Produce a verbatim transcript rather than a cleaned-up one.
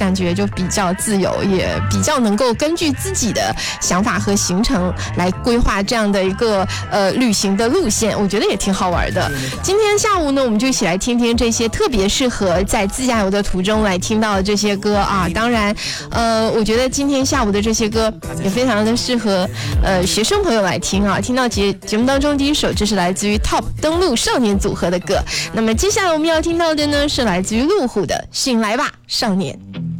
感觉就比较自由，也比较能够根据自己的想法和行程来规划这样的一个呃旅行的路线，我觉得也挺好玩的。今天下午呢，我们就一起来听听这些特别适合在自驾游的途中来听到的这些歌啊。当然，呃，我觉得今天下午的这些歌也非常的适合呃学生朋友来听啊。听到节节目当中第一首，这是来自于 Top 登陆少年组合的歌。那么接下来我们要听到的呢，是来自于路虎的《醒来吧，少年》。